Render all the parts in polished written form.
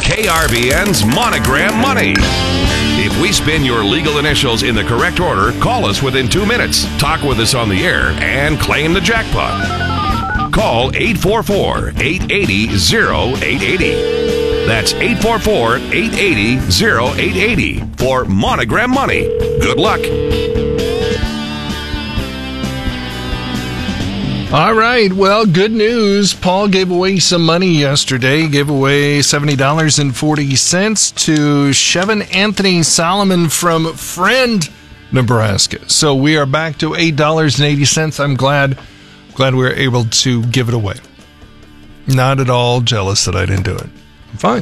KRVN's Monogram Money. If we spin your legal initials in the correct order, call us within 2 minutes, talk with us on the air, and claim the jackpot. Call 844-880-0880. That's 844-880-0880 for Monogram Money. Good luck. All right, well, good news. Paul gave away some money yesterday. Gave away $70.40 to Chevin Anthony Solomon from Friend, Nebraska. So we are back to $8.80. I'm glad we were able to give it away. Not at all jealous that I didn't do it. Fine.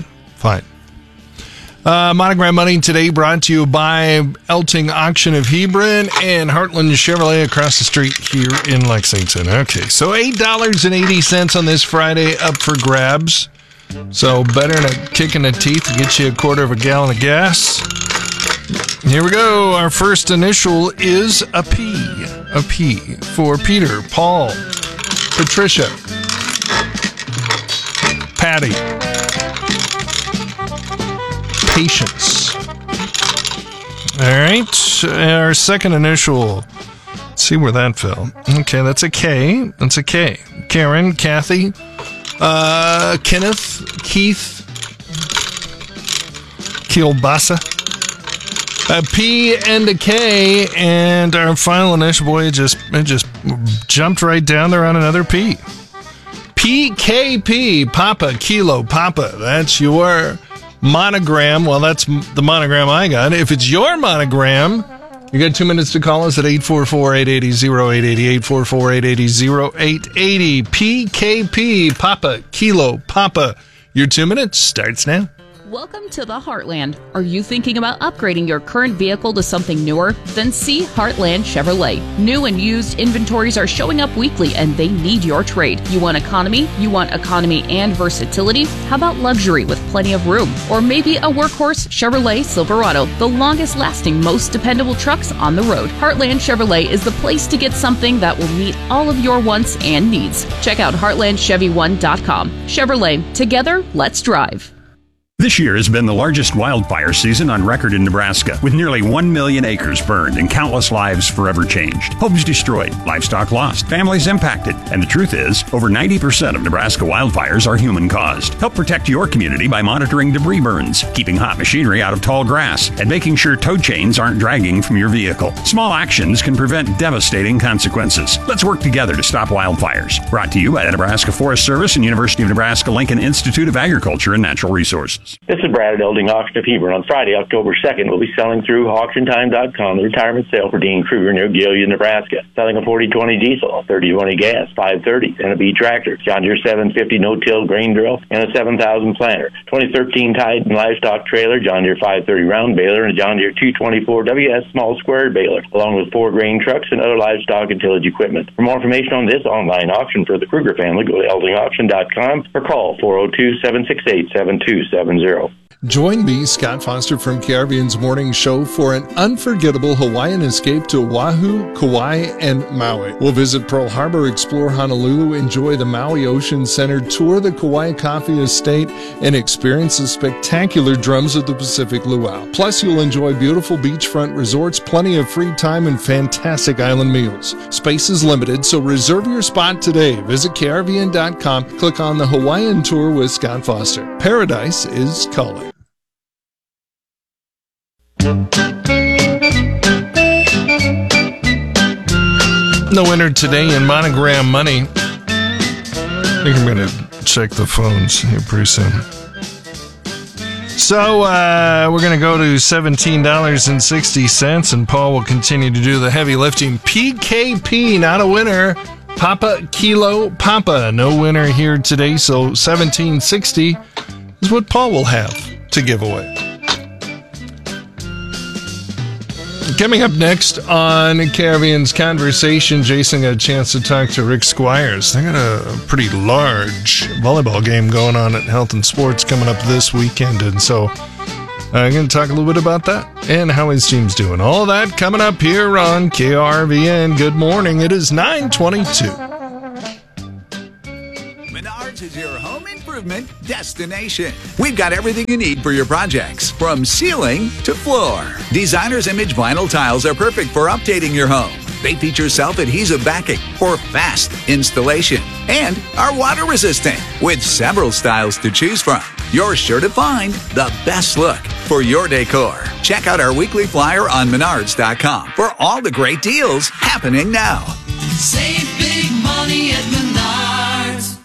Monogram Money today brought to you by Elting Auction of Hebron and Heartland Chevrolet across the street here in Lexington. Okay, so $8.80 on this Friday up for grabs. So better than a kick in the teeth to get you a quarter of a gallon of gas. Here we go. Our first initial is a P. A P for Peter, Paul, Patricia, Patty, Patience. All right, our second initial. Let's see where that fell. Okay, that's a K. That's a K. Karen, Kathy, Kenneth, Keith, Kielbasa. A P and a K, and our final initial, boy, it just jumped right down there on another P. PKP, Papa, Kilo, Papa. That's your monogram. Well, that's the monogram I got. If it's your monogram, you got 2 minutes to call us at 844-880-0880, 844-880-0880. PKP, Papa, Kilo, Papa. Your 2 minutes starts now. Welcome to the Heartland. Are you thinking about upgrading your current vehicle to something newer? Then see Heartland Chevrolet. New and used inventories are showing up weekly and they need your trade. You want economy? You want economy and versatility? How about luxury with plenty of room? Or maybe a workhorse Chevrolet Silverado, the longest lasting, most dependable trucks on the road. Heartland Chevrolet is the place to get something that will meet all of your wants and needs. Check out heartlandchevy1.com. Chevrolet, together, let's drive. This year has been the largest wildfire season on record in Nebraska, with nearly 1 million acres burned and countless lives forever changed. Homes destroyed, livestock lost, families impacted. And the truth is, over 90% of Nebraska wildfires are human-caused. Help protect your community by monitoring debris burns, keeping hot machinery out of tall grass, and making sure tow chains aren't dragging from your vehicle. Small actions can prevent devastating consequences. Let's work together to stop wildfires. Brought to you by the Nebraska Forest Service and University of Nebraska-Lincoln Institute of Agriculture and Natural Resources. This is Brad at Elding Auction of Hebron. On Friday, October 2nd, we'll be selling through AuctionTime.com the retirement sale for Dean Kruger near Gillian, Nebraska. Selling a 40-20 diesel, 30-20 gas, 530, and a B tractor, John Deere 750 no-till grain drill, and a 7,000 planter. 2013 Titan livestock trailer, John Deere 530 round baler, and a John Deere 224 WS small square baler, along with 4 grain trucks and other livestock and tillage equipment. For more information on this online auction for the Kruger family, go to EldingAuction.com or call 402-768-7270. Join me, Scott Foster from KRVN's Morning Show, for an unforgettable Hawaiian escape to Oahu, Kauai, and Maui. We'll visit Pearl Harbor, explore Honolulu, enjoy the Maui Ocean Center, tour the Kauai Coffee Estate, and experience the spectacular Drums of the Pacific Luau. Plus, you'll enjoy beautiful beachfront resorts, plenty of free time, and fantastic island meals. Space is limited, so reserve your spot today. Visit KRVN.com, click on the Hawaiian Tour with Scott Foster. Paradise is calling. The winner today in Monogram Money. I think I'm going to check the phones here pretty soon. So we're going to go to $17.60, and Paul will continue to do the heavy lifting. PKP, not a winner. Papa, Kilo, Papa, no winner here today. So $17.60 is what Paul will have to give away. Coming up next on KRVN's Conversation, Jason got a chance to talk to Rick Squires. They got a pretty large volleyball game going on at Health and Sports coming up this weekend, and so I'm going to talk a little bit about that and how his team's doing. All of that coming up here on KRVN. Good morning. It is 9:22. Menards is your home improvement improvement destination. We've got everything you need for your projects, from ceiling to floor. Designer's Image vinyl tiles are perfect for updating your home. They feature self-adhesive backing for fast installation and are water resistant with several styles to choose from. You're sure to find the best look for your decor. Check out our weekly flyer on Menards.com for all the great deals happening now. Save big money at Menards.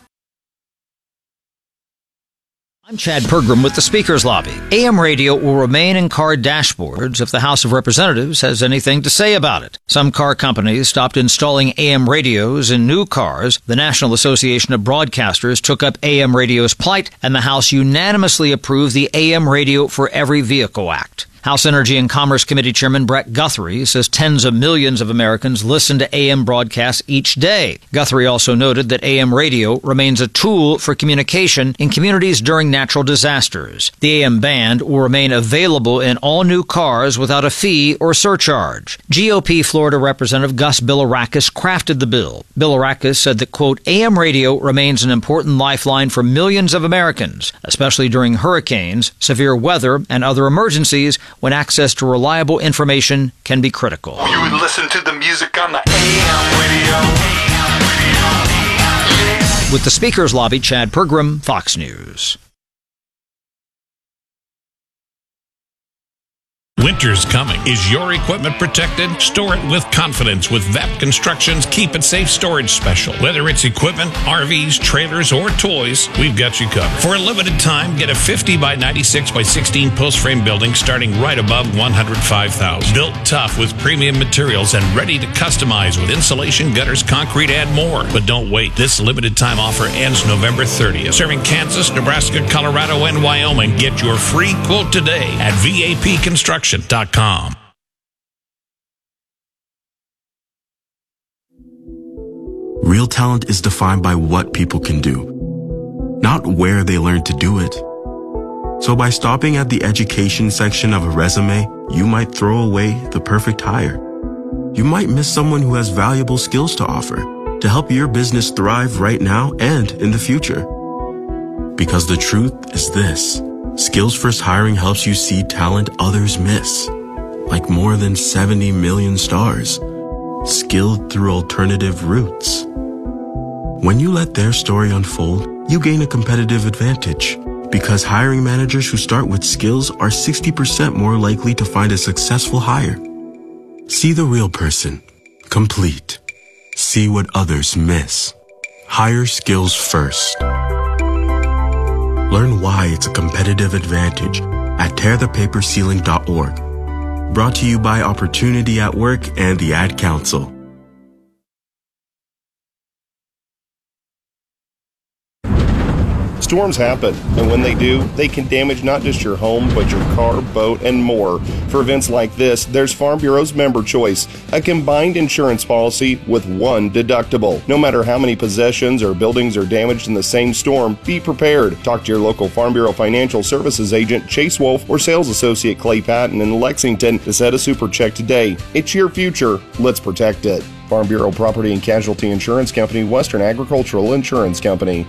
I'm Chad Pergram with the Speaker's Lobby. AM radio will remain in car dashboards if the House of Representatives has anything to say about it. Some car companies stopped installing AM radios in new cars. The National Association of Broadcasters took up AM radio's plight, and the House unanimously approved the AM Radio for Every Vehicle Act. House Energy and Commerce Committee Chairman Brett Guthrie says tens of millions of Americans listen to AM broadcasts each day. Guthrie also noted that AM radio remains a tool for communication in communities during natural disasters. The AM band will remain available in all new cars without a fee or surcharge. GOP Florida Representative Gus Bilirakis crafted the bill. Bilirakis said that, quote, AM radio remains an important lifeline for millions of Americans, especially during hurricanes, severe weather, and other emergencies when access to reliable information can be critical. You would listen to the music on the AM radio. With the Speaker's Lobby, Chad Pergram, Fox News. Winter's coming. Is your equipment protected? Store it with confidence with VEP Construction's Keep It Safe Storage Special. Whether it's equipment, RVs, trailers, or toys, we've got you covered. For a limited time, get a 50 by 96 by 16 post frame building starting right above $105,000. Built tough with premium materials and ready to customize with insulation, gutters, concrete, and more. But don't wait. This limited time offer ends November 30th. Serving Kansas, Nebraska, Colorado, and Wyoming. Get your free quote today at VAPconstruction.com. Real talent is defined by what people can do, not where they learn to do it. So by stopping at the education section of a resume, you might throw away the perfect hire. You might miss someone who has valuable skills to offer to help your business thrive right now and in the future. Because the truth is this: Skills First Hiring helps you see talent others miss, like more than 70 million stars, skilled through alternative routes. When you let their story unfold, you gain a competitive advantage, because hiring managers who start with skills are 60% more likely to find a successful hire. See the real person, complete. See what others miss. Hire skills first. Learn why it's a competitive advantage at tearthepaperceiling.org. Brought to you by Opportunity at Work and the Ad Council. Storms happen, and when they do, they can damage not just your home, but your car, boat, and more. For events like this, there's Farm Bureau's Member Choice, a combined insurance policy with one deductible. No matter how many possessions or buildings are damaged in the same storm, be prepared. Talk to your local Farm Bureau Financial Services agent, Chase Wolf, or sales associate Clay Patton in Lexington to set a super check today. It's your future. Let's protect it. Farm Bureau Property and Casualty Insurance Company, Western Agricultural Insurance Company.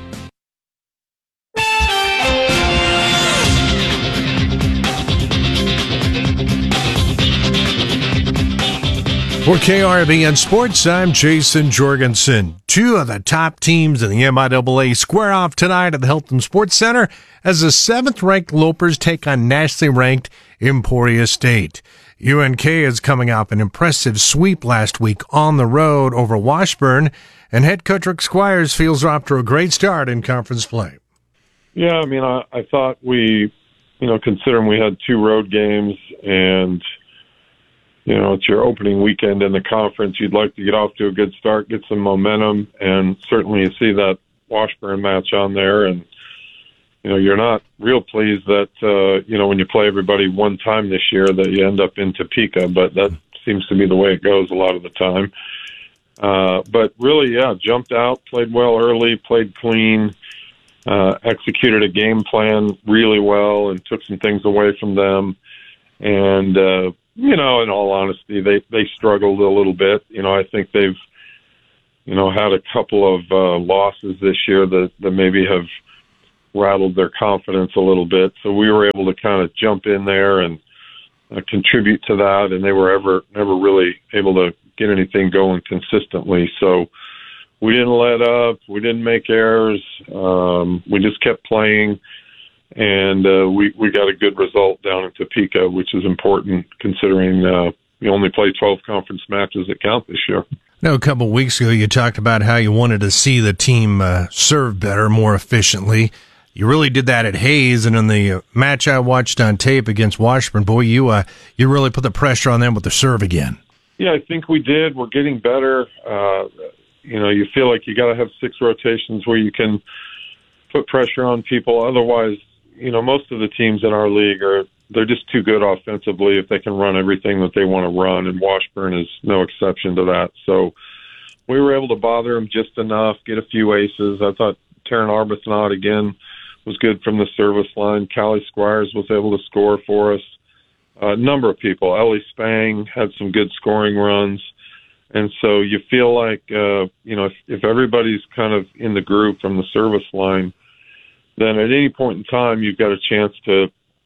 For KRBN Sports, I'm Jason Jorgensen. Two of the top teams in the MIAA square off tonight at the Hilton Sports Center as the 7th-ranked Lopers take on nationally ranked Emporia State. UNK is coming off an impressive sweep last week on the road over Washburn, and head coach Rick Squires feels they're off to a great start in conference play. Yeah, I mean, I thought we, considering we had 2 road games and it's your opening weekend in the conference, you'd like to get off to a good start, get some momentum, and certainly you see that Washburn match on there, and, you're not real pleased that, when you play everybody one time this year that you end up in Topeka, but that seems to be the way it goes a lot of the time. But really, jumped out, played well early, played clean, executed a game plan really well and took some things away from them. And, in all honesty, they struggled a little bit. I think they've, had a couple of losses this year that maybe have rattled their confidence a little bit. So we were able to kind of jump in there and contribute to that, and they were never really able to get anything going consistently. So we didn't let up. We didn't make errors. We just kept playing, and we got a good result down in Topeka, which is important considering we only play 12 conference matches that count this year. Now, a couple of weeks ago, you talked about how you wanted to see the team serve better, more efficiently. You really did that at Hayes, and in the match I watched on tape against Washburn, boy, you really put the pressure on them with the serve again. Yeah, I think we did. We're getting better. You feel like you got to have 6 rotations where you can put pressure on people. Otherwise, most of the teams in our league they're just too good offensively if they can run everything that they want to run, and Washburn is no exception to that. So we were able to bother them just enough, get a few aces. I thought Taryn Arbuthnot, again, was good from the service line. Callie Squires was able to score for us. A number of people. Ellie Spang had some good scoring runs. And so you feel like, if everybody's kind of in the group from the service line, then at any point in time, you've got a chance to,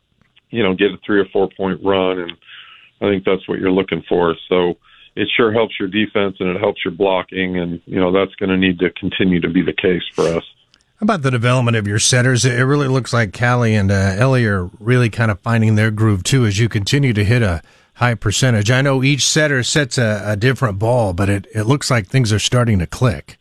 get a 3 or 4 point run. And I think that's what you're looking for. So it sure helps your defense and it helps your blocking. And, that's going to need to continue to be the case for us. How about the development of your setters? It really looks like Callie and Ellie are really kind of finding their groove, too, as you continue to hit a high percentage. I know each setter sets a different ball, but it looks like things are starting to click.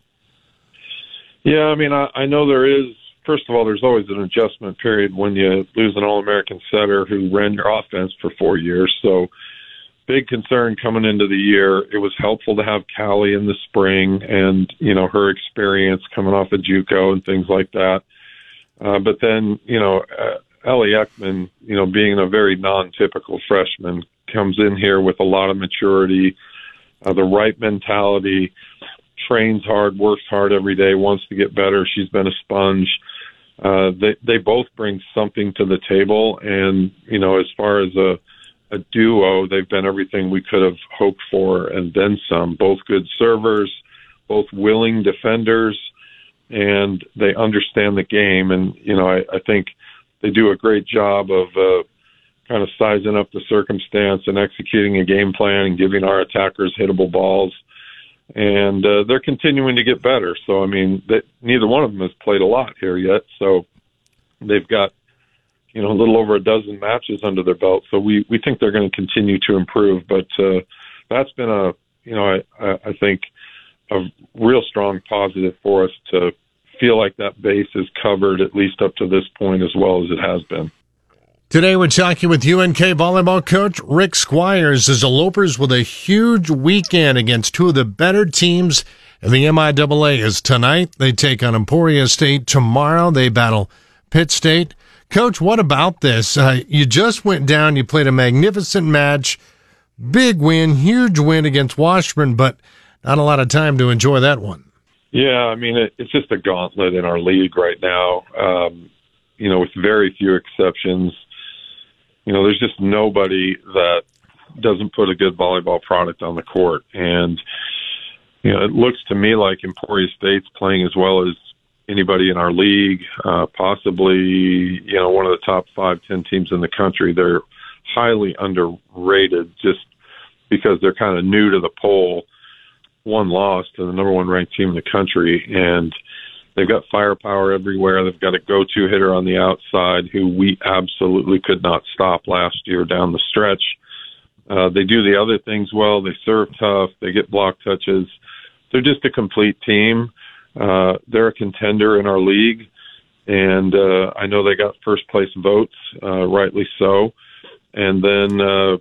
Yeah, I know there is. First of all, there's always an adjustment period when you lose an All-American setter who ran your offense for 4 years. So big concern coming into the year. It was helpful to have Callie in the spring and, her experience coming off of JUCO and things like that. But then, Ellie Ekman, being a very non-typical freshman, comes in here with a lot of maturity, the right mentality, trains hard, works hard every day, wants to get better. She's been a sponge. They both bring something to the table. And, as far as a duo, they've been everything we could have hoped for and then some. Both good servers, both willing defenders, and they understand the game. And, I think they do a great job of kind of sizing up the circumstance and executing a game plan and giving our attackers hittable balls. And they're continuing to get better. So, neither one of them has played a lot here yet. So they've got, a little over a dozen matches under their belt. So we think they're going to continue to improve. But that's been I think a real strong positive for us to feel like that base is covered at least up to this point as well as it has been. Today we're talking with UNK volleyball coach Rick Squires as the Lopers with a huge weekend against two of the better teams in the MIAA. As tonight they take on Emporia State. Tomorrow they battle Pitt State. Coach, what about this? You just went down, you played a magnificent match, big win, huge win against Washburn, but not a lot of time to enjoy that one. Yeah, it's just a gauntlet in our league right now, with very few exceptions. There's just nobody that doesn't put a good volleyball product on the court. And, it looks to me like Emporia State's playing as well as anybody in our league, possibly, one of the top 5-10 teams in the country. They're highly underrated just because they're kind of new to the poll. One loss to the number 1 ranked team in the country, and they've got firepower everywhere. They've got a go-to hitter on the outside who we absolutely could not stop last year down the stretch. They do the other things well. They serve tough. They get block touches. They're just a complete team. They're a contender in our league, and I know they got first-place votes, rightly so. And then,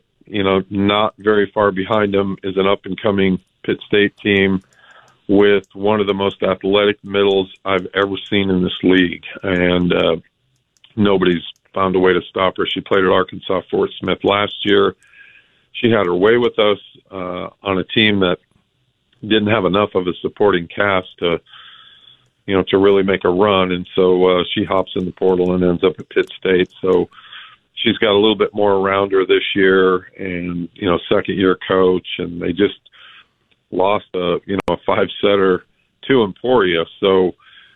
not very far behind them is an up-and-coming Pitt State team with one of the most athletic middles I've ever seen in this league. And nobody's found a way to stop her. She played at Arkansas Fort Smith last year. She had her way with us on a team that didn't have enough of a supporting cast to really make a run. And so she hops in the portal and ends up at Pitt State. So she's got a little bit more around her this year and, second-year coach. And they just lost a 5-setter to Emporia. So,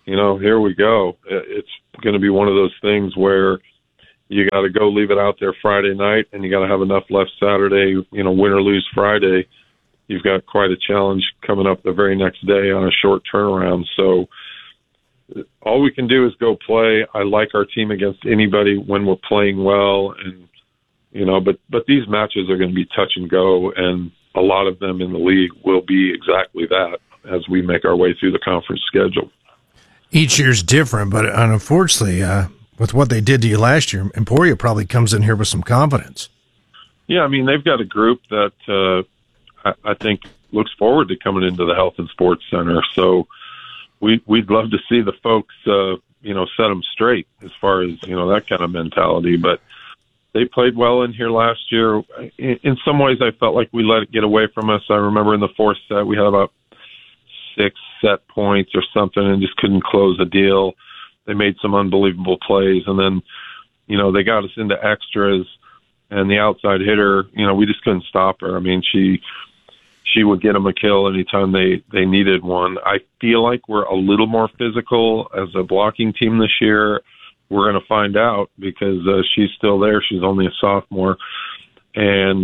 here we go. It's going to be one of those things where you got to go leave it out there Friday night, and you got to have enough left Saturday, win or lose Friday. You've got quite a challenge coming up the very next day on a short turnaround. So all we can do is go play. I like our team against anybody when we're playing well, and but these matches are going to be touch and go, and a lot of them in the league will be exactly that as we make our way through the conference schedule. Each year's different, but unfortunately, with what they did to you last year, Emporia probably comes in here with some confidence. Yeah, they've got a group that I think looks forward to coming into the Health and Sports Center. So we'd love to see the folks, set them straight as far as, that kind of mentality. But they played well in here last year. In some ways, I felt like we let it get away from us. I remember in the fourth set, we had about 6 set points or something and just couldn't close the deal. They made some unbelievable plays, and then, they got us into extras, and the outside hitter, we just couldn't stop her. She would get them a kill anytime they needed one. I feel like we're a little more physical as a blocking team this year. We're going to find out because she's still there. She's only a sophomore. And,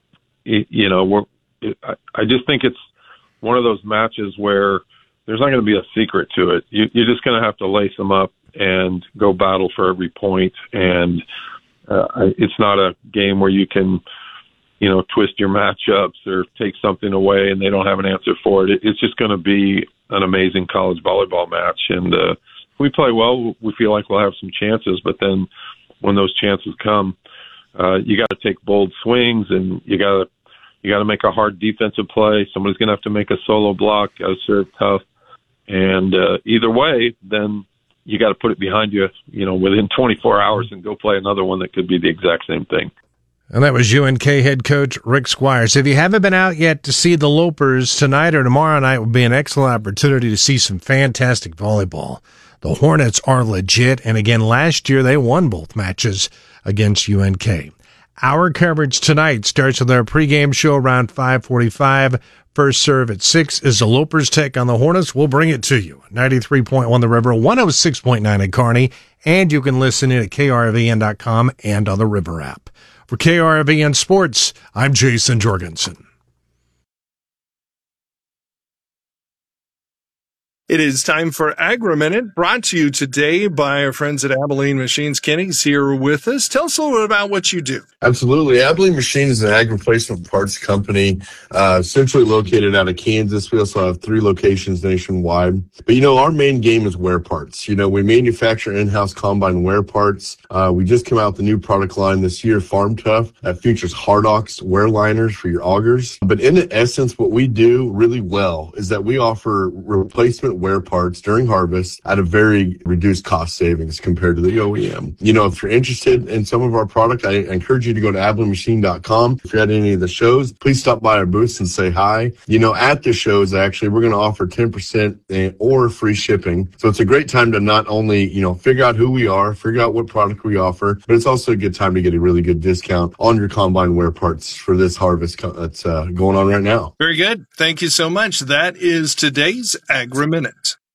I just think it's one of those matches where there's not going to be a secret to it. You're just going to have to lace them up and go battle for every point. And it's not a game where you can, twist your matchups or take something away and they don't have an answer for it. It's just going to be an amazing college volleyball match. And if we play well, we feel like we'll have some chances. But then when those chances come, you got to take bold swings, and you got to make a hard defensive play. Somebody's going to have to make a solo block, got to serve tough. And either way, then you got to put it behind you, within 24 hours and go play another one that could be the exact same thing. And that was UNK head coach Rick Squires. If you haven't been out yet to see the Lopers, tonight or tomorrow night will be an excellent opportunity to see some fantastic volleyball. The Hornets are legit, and again, last year they won both matches against UNK. Our coverage tonight starts with our pregame show around 5:45. First serve at 6 is the Lopers take on the Hornets. We'll bring it to you. 93.1 The River, 106.9 at Kearney, and you can listen in at krvn.com and on the River app. For KRVN Sports, I'm Jason Jorgensen. It is time for Agri-Minute, brought to you today by our friends at Abilene Machines. Kenny's here with us. Tell us a little bit about what you do. Absolutely. Abilene Machines is an ag replacement parts company, centrally located out of Kansas. We also have 3 locations nationwide. But, our main game is wear parts. We manufacture in-house combine wear parts. We just came out with a new product line this year, Farm Tough, that features Hardox wear liners for your augers. But in essence, what we do really well is that we offer replacement wear parts during harvest at a very reduced cost savings compared to the OEM. If you're interested in some of our product, I encourage you to go to AbileneMachine.com. If you're at any of the shows, please stop by our booths and say hi. At the shows, actually, we're going to offer 10% or free shipping. So it's a great time to not only, figure out who we are, figure out what product we offer, but it's also a good time to get a really good discount on your combine wear parts for this harvest that's going on right now. Very good. Thank you so much. That is today's Agri-Minute.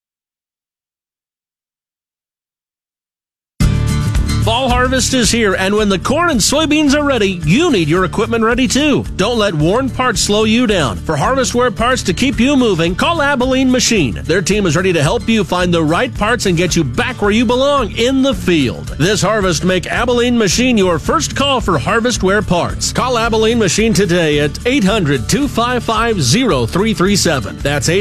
Fall harvest is here, and when the corn and soybeans are ready, you need your equipment ready too. Don't let worn parts slow you down. For harvest wear parts to keep you moving, call Abilene Machine. Their team is ready to help you find the right parts and get you back where you belong, in the field. This harvest, make Abilene Machine your first call for harvest wear parts. Call Abilene Machine today at 800-255-0337. That's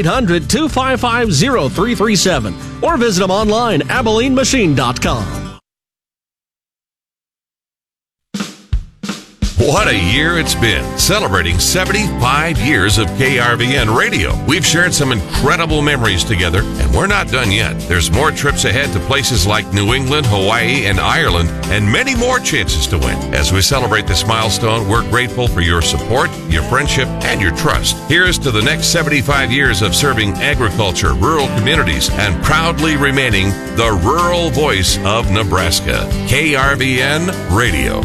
800-255-0337. Or visit them online, AbileneMachine.com. What a year it's been, celebrating 75 years of KRVN Radio. We've shared some incredible memories together, and we're not done yet. There's more trips ahead to places like New England, Hawaii, and Ireland, and many more chances to win. As we celebrate this milestone, we're grateful for your support, your friendship, and your trust. Here's to the next 75 years of serving agriculture, rural communities, and proudly remaining the rural voice of Nebraska. KRVN Radio.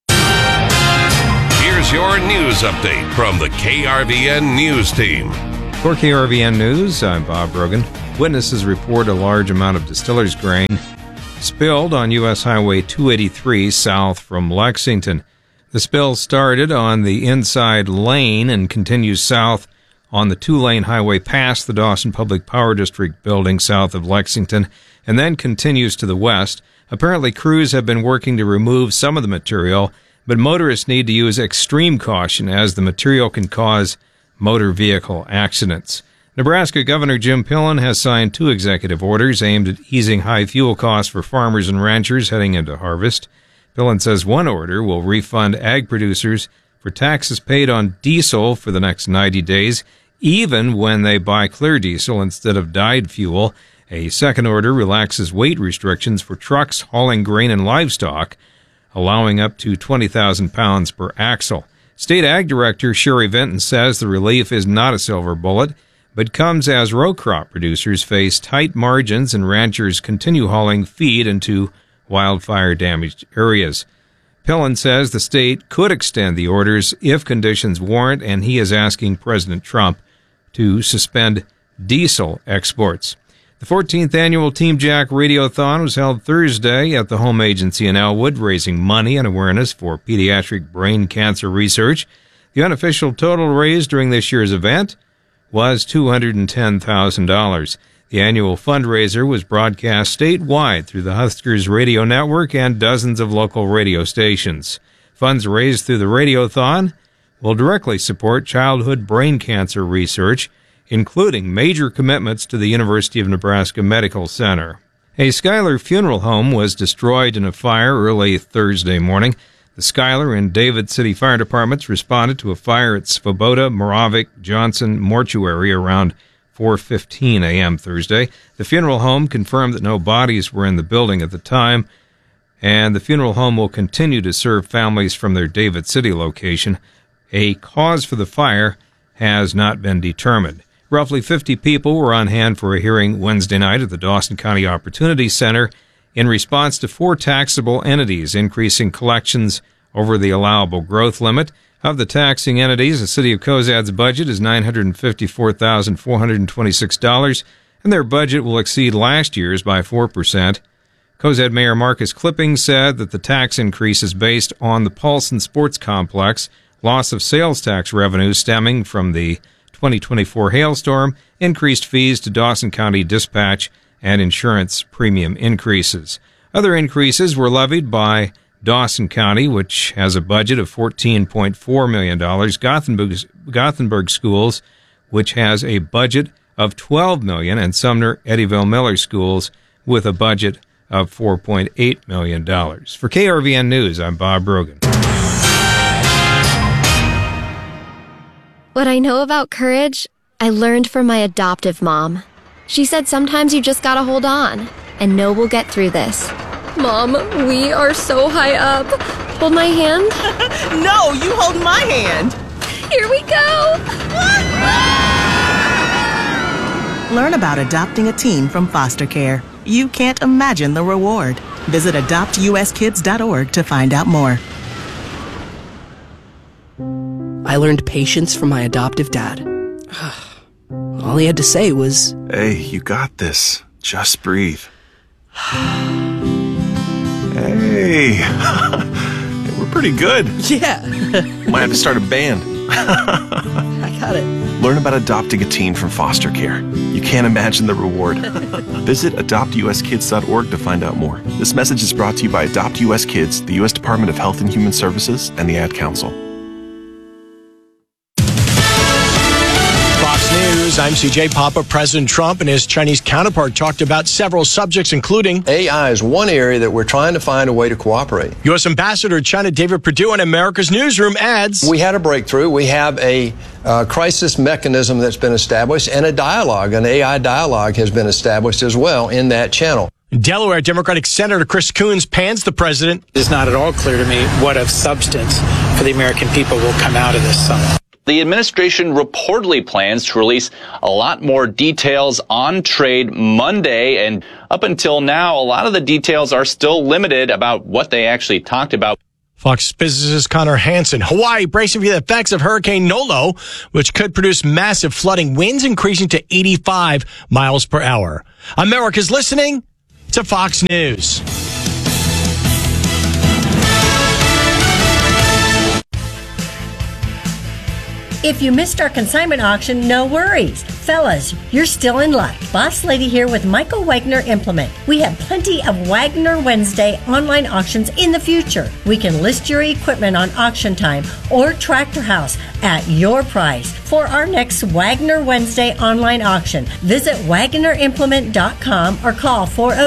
Your news update from the KRVN News Team. For KRVN News, I'm Bob Brogan. Witnesses report a large amount of distiller's grain spilled on U.S. Highway 283 south from Lexington. The spill started on the inside lane and continues south on the two-lane highway past the Dawson Public Power District building south of Lexington, and then continues to the west. Apparently, crews have been working to remove some of the material, but motorists need to use extreme caution as the material can cause motor vehicle accidents. Nebraska Governor Jim Pillen has signed 2 executive orders aimed at easing high fuel costs for farmers and ranchers heading into harvest. Pillen says one order will refund ag producers for taxes paid on diesel for the next 90 days, even when they buy clear diesel instead of dyed fuel. A second order relaxes weight restrictions for trucks hauling grain and livestock, allowing up to 20,000 pounds per axle. State Ag Director Sherry Vinton says the relief is not a silver bullet, but comes as row crop producers face tight margins and ranchers continue hauling feed into wildfire-damaged areas. Pillen says the state could extend the orders if conditions warrant, and he is asking President Trump to suspend diesel exports. The 14th annual Team Jack Radiothon was held Thursday at the home agency in Elwood, raising money and awareness for pediatric brain cancer research. The unofficial total raised during this year's event was $210,000. The annual fundraiser was broadcast statewide through the Huskers Radio Network and dozens of local radio stations. Funds raised through the Radiothon will directly support childhood brain cancer research, including major commitments to the University of Nebraska Medical Center. A Schuyler funeral home was destroyed in a fire early Thursday morning. The Schuyler and David City Fire Departments responded to a fire at Svoboda Moravec Johnson Mortuary around 4:15 a.m. Thursday. The funeral home confirmed that no bodies were in the building at the time, and the funeral home will continue to serve families from their David City location. A cause for the fire has not been determined. Roughly 50 people were on hand for a hearing Wednesday night at the Dawson County Opportunity Center in response to 4 taxable entities increasing collections over the allowable growth limit. Of the taxing entities, the City of Cozad's budget is $954,426, and their budget will exceed last year's by 4%. Cozad Mayor Marcus Clipping said that the tax increase is based on the Paulson Sports Complex, loss of sales tax revenue stemming from the 2024 hailstorm, increased fees to Dawson County Dispatch, and insurance premium increases. Other increases were levied by Dawson County, which has a budget of $14.4 million, Gothenburg Schools, which has a budget of $12 million, and Sumner Eddyville Miller Schools with a budget of $4.8 million. For KRVN News, I'm Bob Brogan. What I know about courage, I learned from my adoptive mom. She said sometimes you just gotta hold on and know we'll get through this. Mom, we are so high up. Hold my hand. No, you hold my hand. Here we go. Learn about adopting a teen from foster care. You can't imagine the reward. Visit adoptuskids.org to find out more. I learned patience from my adoptive dad. All he had to say was, "Hey, you got this. Just breathe." Hey, we're pretty good. Yeah. Might have to start a band. I got it. Learn about adopting a teen from foster care. You can't imagine the reward. Visit adoptuskids.org to find out more. This message is brought to you by Adopt US Kids, the U.S. Department of Health and Human Services, and the Ad Council. News. I'm CJ Papa. President Trump and his Chinese counterpart talked about several subjects, including AI is one area that we're trying to find a way to cooperate. U.S. Ambassador to China David Perdue in America's Newsroom adds, we had a breakthrough. We have a crisis mechanism that's been established, and a dialogue, an AI dialogue has been established as well in that channel. Delaware Democratic Senator Chris Coons pans the president. It's not at all clear to me what of substance for the American people will come out of this summit. The administration reportedly plans to release a lot more details on trade Monday, and up until now, a lot of the details are still limited about what they actually talked about. Fox physicist Connor Hansen. Hawaii bracing for the effects of Hurricane Nolo, which could produce massive flooding, winds increasing to 85 miles per hour. America's listening to Fox News. If you missed our consignment auction, no worries. Fellas, you're still in luck. Boss Lady here with Michael Wagner Implement. We have plenty of Wagner Wednesday online auctions in the future. We can list your equipment on Auction Time or Tractor House at your price. For our next Wagner Wednesday online auction, visit WagnerImplement.com or call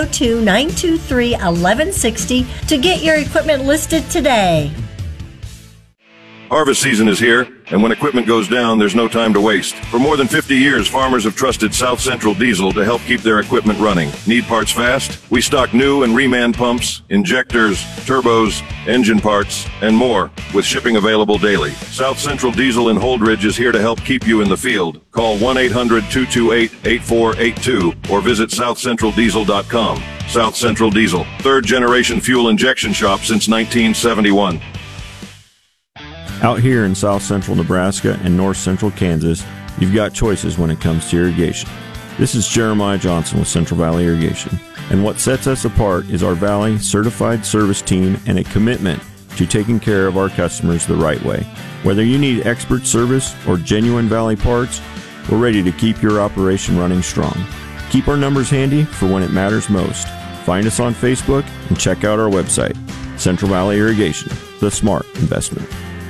402-923-1160 to get your equipment listed today. Harvest season is here, and when equipment goes down, there's no time to waste. For more than 50 years, farmers have trusted South Central Diesel to help keep their equipment running. Need parts fast? We stock new and reman pumps, injectors, turbos, engine parts, and more, with shipping available daily. South Central Diesel in Holdridge is here to help keep you in the field. Call 1-800-228-8482 or visit southcentraldiesel.com. South Central Diesel, third-generation fuel injection shop since 1971. Out here in South Central Nebraska and North Central Kansas, you've got choices when it comes to irrigation. This is Jeremiah Johnson with Central Valley Irrigation, and what sets us apart is our Valley certified service team and a commitment to taking care of our customers the right way. Whether you need expert service or genuine Valley parts, we're ready to keep your operation running strong. Keep our numbers handy for when it matters most. Find us on Facebook and check out our website. Central Valley Irrigation, the smart investment.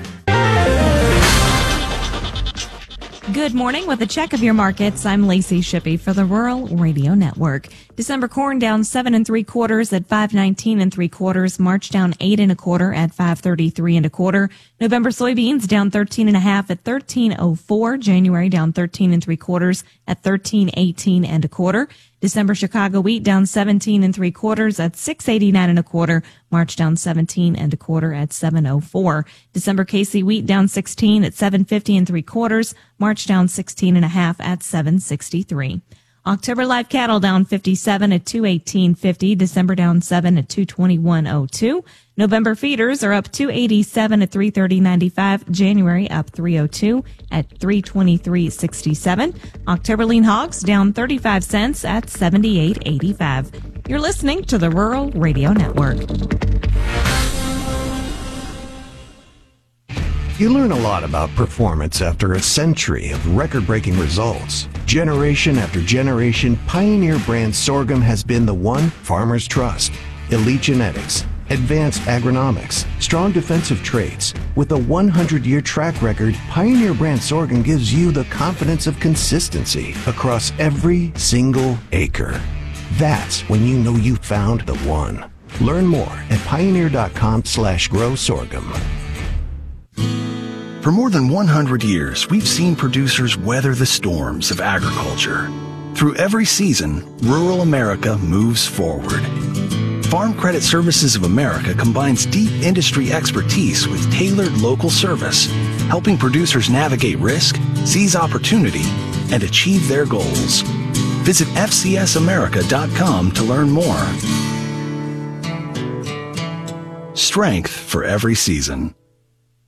Good morning. With a check of your markets, I'm Lacey Shippey for the Rural Radio Network. December corn down 7 3/4 at 5.19 3/4. March down 8 1/4 at 5.33 1/4. November soybeans down 13.5 at 13.04. January down 13 3/4 at 13.18 1/4. December Chicago wheat down 17 3/4 at 6.89 1/4. March down 17 1/4 at 7.04. December KC wheat down 16 at 7.50 3/4. March down 16.5 at 7.63. October live cattle down 57 at 218.50. December down 7 at 221.02. November feeders are up 287 at 330.95. January up 302 at 323.67. October lean hogs down 35 cents at 78.85. You're listening to the Rural Radio Network. You learn a lot about performance after a century of record-breaking results. Generation after generation, Pioneer brand sorghum has been the one farmers trust. Elite genetics, advanced agronomics, strong defensive traits. With a 100-year track record, Pioneer brand sorghum gives you the confidence of consistency across every single acre. That's when you know you found the one. Learn more at pioneer.com/grow sorghum. For more than 100 years, we've seen producers weather the storms of agriculture. Through every season, rural America moves forward. Farm Credit Services of America combines deep industry expertise with tailored local service, helping producers navigate risk, seize opportunity, and achieve their goals. Visit FCSAmerica.com to learn more. Strength for every season.